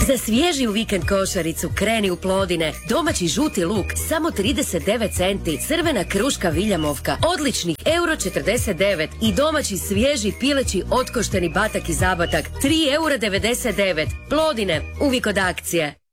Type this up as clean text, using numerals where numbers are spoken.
Za svježiju vikend košaricu kreni u Plodine. Domaći žuti luk samo 39 centi. Crvena kruška Viljamovka odličnih €49 i domaći svježi pileći otkošteni batak i zabatak €3,99. Plodine, uvijek od akcije.